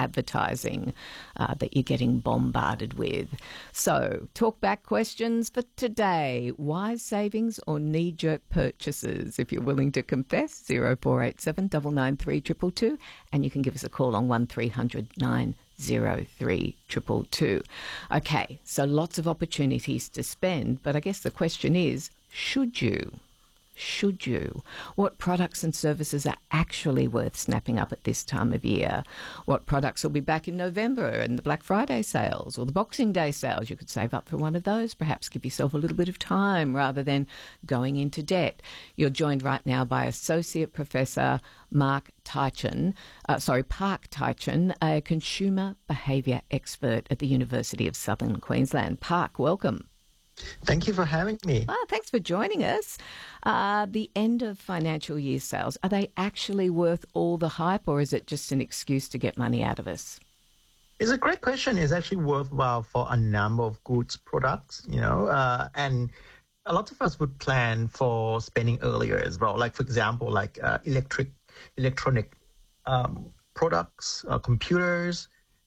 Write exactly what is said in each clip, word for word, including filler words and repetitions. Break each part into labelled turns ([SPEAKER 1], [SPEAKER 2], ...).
[SPEAKER 1] advertising uh, that you're getting bombarded with. So, talk-back questions for today. Wise savings or knee-jerk purchases? If you're willing to confess, zero four eight seven nine nine three two two two, and you can give us a call on one three hundred nine zero three two two two. Okay, so lots of opportunities to spend, but I guess the question is, should you? Should you? What products and services are actually worth snapping up at this time of year? What products will be back in November and the Black Friday sales or the Boxing Day sales? You could save up for one of those, perhaps give yourself a little bit of time rather than going into debt. You're joined right now by Associate Professor Mark Teitchen, uh, sorry, Park Teitchen, a consumer behaviour expert at the University of Southern Queensland. Park, welcome.
[SPEAKER 2] Thank you for having me.
[SPEAKER 1] Well, thanks for joining us. Uh, the end of financial year sales, are they actually worth all the hype, or is it just an excuse to get money out of us?
[SPEAKER 2] It's a great question. It's actually worthwhile for a number of goods products, you know, uh, and a lot of us would plan for spending earlier as well. Like, for example, like uh, electric, electronic um, products, uh, computers,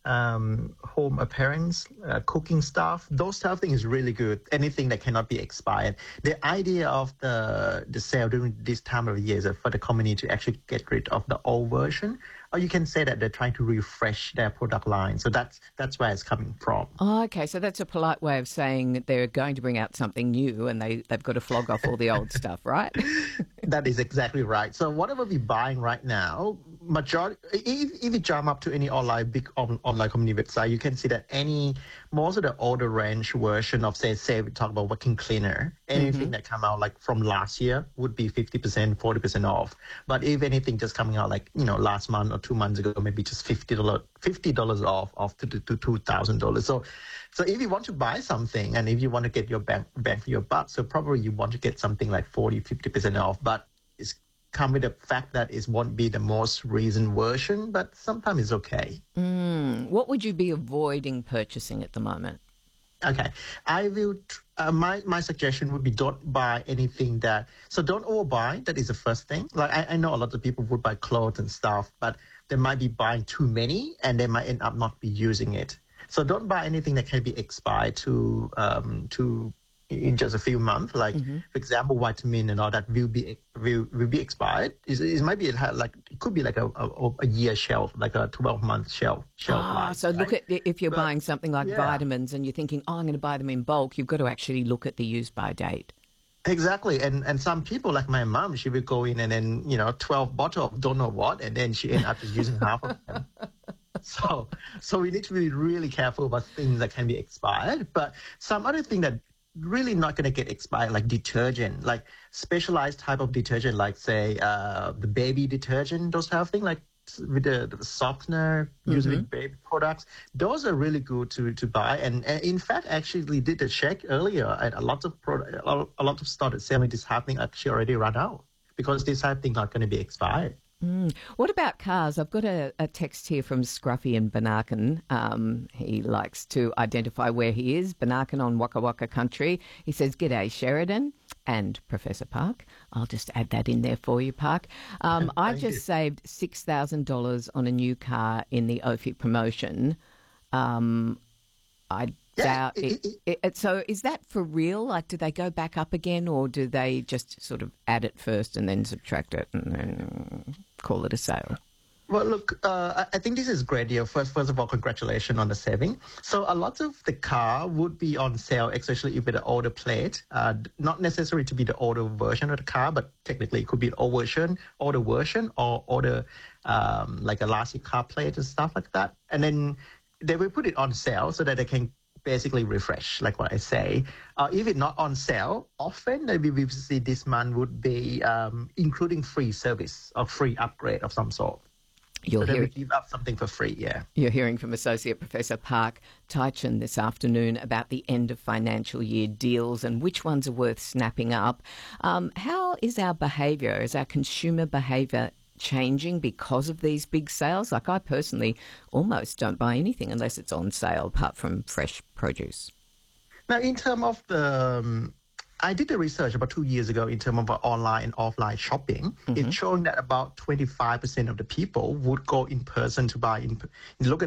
[SPEAKER 2] Um, home appearance, uh, cooking stuff, those type of things is really good. Anything that cannot be expired. The idea of the the sale during this time of the year is for the company to actually get rid of the old version, or you can say that they're trying to refresh their product line. So that's that's where it's coming from.
[SPEAKER 1] Oh, okay, so that's a polite way of saying that they're going to bring out something new and they, they've got to flog off all the old stuff, right?
[SPEAKER 2] That is exactly right. So whatever we're buying right now, majority, if, if you jump up to any online big on, online company website, you can see that any most of the older range version of say say we talk about vacuum cleaner, anything mm-hmm. that come out like from last year would be fifty percent, forty percent off. But if anything just coming out like, you know, last month or two months ago, maybe just fifty dollars fifty dollars off off to, to two thousand dollars. So so if you want to buy something and if you want to get your bang, bang for your buck, so probably you want to get something like forty, fifty percent off, but it's come with the fact that it won't be the most recent version, but sometimes it's okay.
[SPEAKER 1] Mm. What would you be avoiding purchasing at the moment?
[SPEAKER 2] Okay, I will. Uh, my my suggestion would be don't buy anything that. So don't overbuy. That is the first thing. Like I, I know a lot of people would buy clothes and stuff, but they might be buying too many, and they might end up not be using it. So don't buy anything that can be expired to um to. in just a few months, like mm-hmm. for example, vitamin and all that will be will, will be expired. It, it might be like it could be like a, a, a year shelf, like a twelve month shelf shelf
[SPEAKER 1] ah,
[SPEAKER 2] life.
[SPEAKER 1] So
[SPEAKER 2] right?
[SPEAKER 1] look at if you're
[SPEAKER 2] but,
[SPEAKER 1] buying something like
[SPEAKER 2] yeah.
[SPEAKER 1] vitamins and you're thinking, oh, I'm going to buy them in bulk. You've got to actually look at the use by date.
[SPEAKER 2] Exactly, and and some people like my mom, she will go in and then you know twelve bottles of don't know what, and then she end up just using half of them. So so we need to be really careful about things that can be expired. But some other thing that really not going to get expired, like detergent, like specialized type of detergent, like say uh, the baby detergent, those type of things, like with the, the softener, mm-hmm. usually baby products. Those are really good to, to buy. And, and in fact, actually did a check earlier, and a lot of product, a lot of started selling this happening actually already run out because this type of thing not going to be expired.
[SPEAKER 1] Mm. What about cars? I've got a, a text here from Scruffy in Banarkan. Um, he likes to identify where he is, Banarkan on Waka Waka country. He says, "G'day, Sheridan and Professor Park." I'll just add that in there for you, Park. Um, I just you. saved six thousand dollars on a new car in the O F I promotion. Um, I
[SPEAKER 2] Yeah,
[SPEAKER 1] doubt it, it, it. So is that for real? Like, do they go back up again, or do they just sort of add it first and then subtract it and then call it a sale?
[SPEAKER 2] Well, look, uh, I think this is great. Yeah, first, first of all, congratulations on the saving. So a lot of the car would be on sale, especially if it's an older plate. Uh, not necessarily to be the older version of the car, but technically it could be an old version, older version, or older, um, like a last year car plate and stuff like that. And then they will put it on sale so that they can basically refresh, like what I say. Uh, if it's not on sale, often maybe we see this month would be um, including free service or free upgrade of some sort.
[SPEAKER 1] You're
[SPEAKER 2] so they
[SPEAKER 1] hearing,
[SPEAKER 2] would give up something for free, yeah.
[SPEAKER 1] You're hearing from Associate Professor Park Teitchen this afternoon about the end of financial year deals and which ones are worth snapping up. Um, how is our behaviour, is our consumer behaviour changing because of these big sales? Like, I personally almost don't buy anything unless it's on sale, apart from fresh produce.
[SPEAKER 2] Now, in terms of the... Um, I did the research about two years ago in terms of online and offline shopping. Mm-hmm. It's showing that about twenty-five percent of the people would go in person to buy, in, look at